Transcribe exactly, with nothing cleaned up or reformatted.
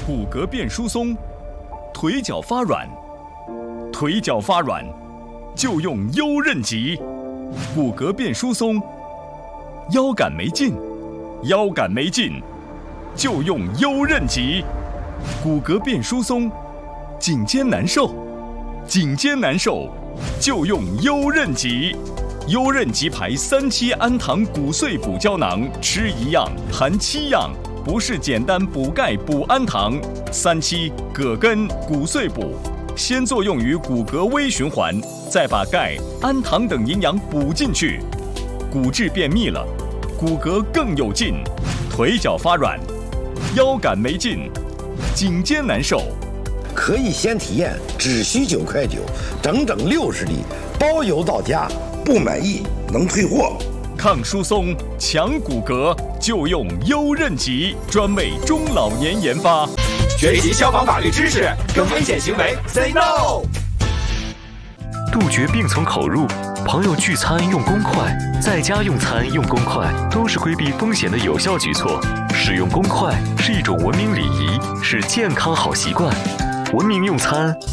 骨骼变疏松，腿脚发软，腿脚发软就用优韧脊；骨骼变疏松，腰杆没劲，腰杆没劲就用优韧脊；骨骼变疏松，颈肩难受，颈肩难受就用优韧脊。优韧脊牌三七氨糖骨碎补胶囊，吃一样含七样，不是简单补钙补氨糖。三七葛根骨碎补，先作用于骨骼微循环，再把钙、氨糖等营养补进去，骨质变密了，骨骼更有劲，腿脚发软，腰杆没劲，颈肩难受。 可以先体验，只需九块九，整整六十粒，包邮到家。不满意能退货。 抗疏松、强骨骼，就用优韧脊，专为中老年研发。 学习消防法律知识，跟危险行为 say no。 杜绝病从口入，朋友聚餐用公筷，在家用餐用公筷，都是规避风险的有效举措。使用公筷是一种文明礼仪，是健康好习惯。文明用餐，